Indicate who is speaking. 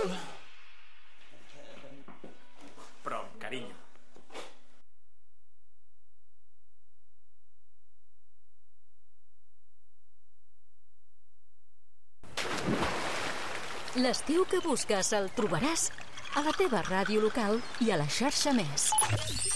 Speaker 1: Però amb carinyo.
Speaker 2: L'estiu que busques el trobaràs a la teva ràdio local i a la xarxa Més.